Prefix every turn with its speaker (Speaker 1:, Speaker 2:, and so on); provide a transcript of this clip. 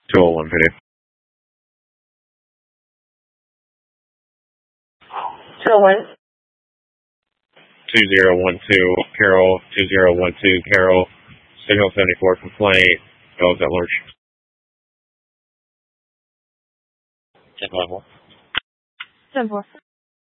Speaker 1: 201 PD.
Speaker 2: 201.
Speaker 1: 2012 Carroll, 2012 Carroll, signal 74 complaint, dogs at large.
Speaker 3: 10-4.
Speaker 2: 10-4.